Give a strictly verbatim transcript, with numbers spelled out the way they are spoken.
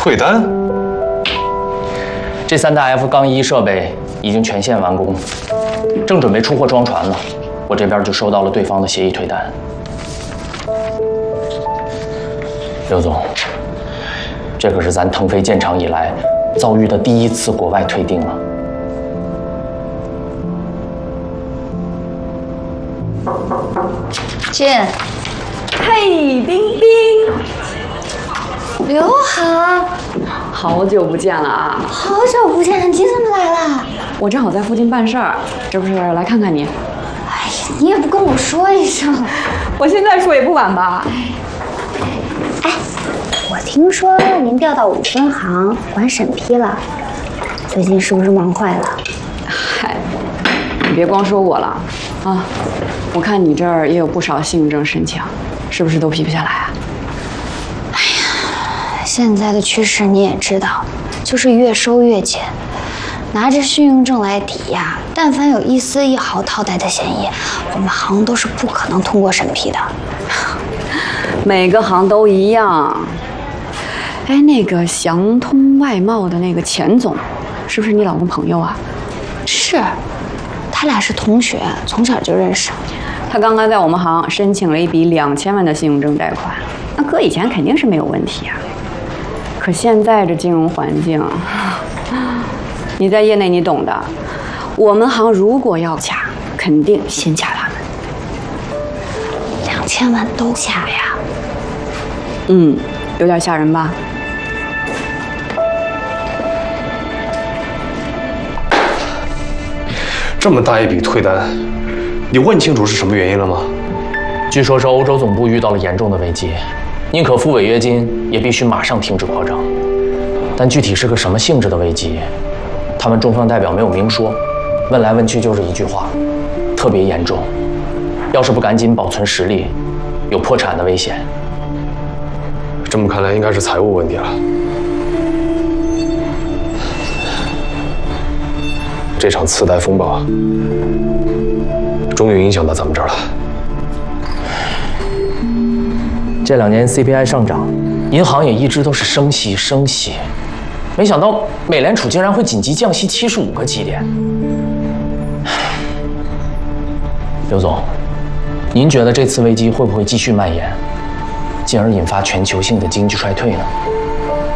退单？ 这三大 F 杠一设备已经全线完工，正准备出货装船呢。我这边就收到了对方的协议退单。刘总，这可是咱腾飞建厂以来遭遇的第一次国外退订了。 俊， 嘿，冰冰， 刘航， 好久不见了啊！ 好久不见，你怎么来了？ 我正好在附近办事儿，这不是来看看你。 哎呀，你也不跟我说一声。 我现在说也不晚吧？ 哎，我听说您调到五分行管审批了，最近是不是忙坏了？ 嗨，你别光说我了啊！ 我看你这儿也有不少信用证申请，是不是都批不下来啊？ 哎呀，现在的趋势你也知道，就是越收越紧。拿着信用证来抵押，但凡有一丝一毫套贷的嫌疑，我们行都是不可能通过审批的。 每个行都一样。哎，那个祥通外贸的那个钱总，是不是你老公朋友啊？ 是，他俩是同学，从小就认识。 他刚刚在我们行申请了一笔两千万的信用证贷款，那搁以前肯定是没有问题啊。可现在这金融环境，你在业内你懂的，我们行如果要卡，肯定先卡他们。 两千万都卡呀？ 嗯，有点吓人吧？ 这么大一笔退单，你问清楚是什么原因了吗？ 据说是欧洲总部遇到了严重的危机，宁可付违约金，也必须马上停止扩张。但具体是个什么性质的危机，他们中方代表没有明说，问来问去就是一句话：特别严重。要是不赶紧保存实力，有破产的危险。 这么看来，应该是财务问题了。 这场次贷风暴终于影响到咱们这儿了。 这两年 C P I 上涨，银行也一直都是升息升息，没想到美联储竟然会紧急降息七十五个基点。刘总，您觉得这次危机会不会继续蔓延，进而引发全球性的经济衰退呢？